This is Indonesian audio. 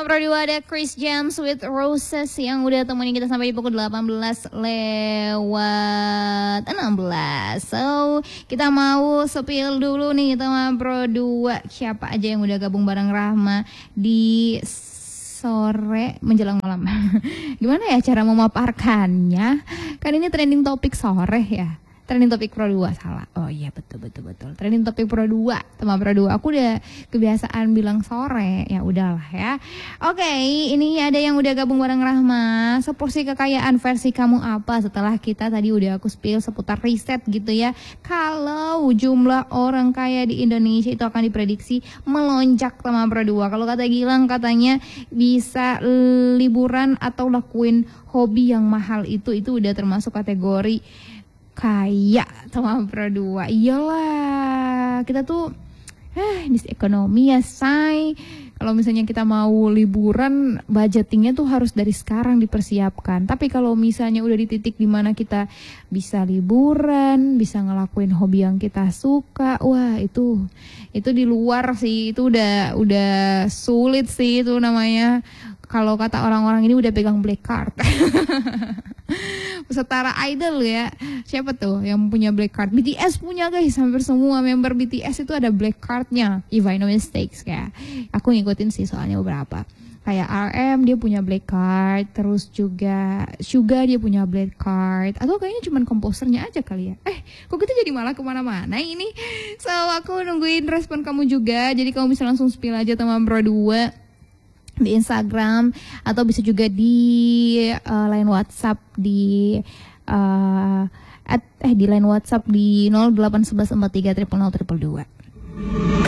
Pro 2 ada Chris James with Roses yang udah temenin kita sampai di pukul 18 lewat 16. So, kita mau spill dulu nih sama Pro 2. Siapa aja yang udah gabung bareng Rahma di sore menjelang malam. Gimana ya cara memaparkannya? Kan ini trending topik sore ya. Trending topik Pro 2 salah. Oh iya betul. Trending topik Pro 2 sama Pro 2. Aku udah kebiasaan bilang sore. Ya udahlah ya. Oke, ini ada yang udah gabung bareng Rahma. Seporsi kekayaan versi kamu apa? Setelah kita tadi udah aku spill seputar riset gitu ya. Kalau jumlah orang kaya di Indonesia itu akan diprediksi melonjak sama Pro 2. Kalau kata Gilang katanya bisa liburan atau lakuin hobi yang mahal itu udah termasuk kategori kaya sama Pro 2. Iyalah, kita tuh di ekonomi ya say. Kalau misalnya kita mau liburan, budgetingnya tuh harus dari sekarang dipersiapkan. Tapi kalau misalnya udah di titik dimana kita bisa liburan, bisa ngelakuin hobi yang kita suka, wah itu di luar sih, itu udah sulit sih itu namanya. Kalau kata orang-orang ini udah pegang black card. Setara idol ya. Siapa tuh yang punya black card? BTS punya guys. Hampir semua member BTS itu ada black cardnya. If I know mistakes ya. Aku ngikutin sih soalnya beberapa. Kayak RM dia punya black card. Terus juga Suga dia punya black card. Atau kayaknya cuma komposernya aja kali ya. Kok kita jadi malah kemana-mana ini. So aku nungguin respon kamu juga. Jadi kamu bisa langsung spill aja sama Pro 2 di Instagram atau bisa juga di line WhatsApp di line WhatsApp di 081143000022.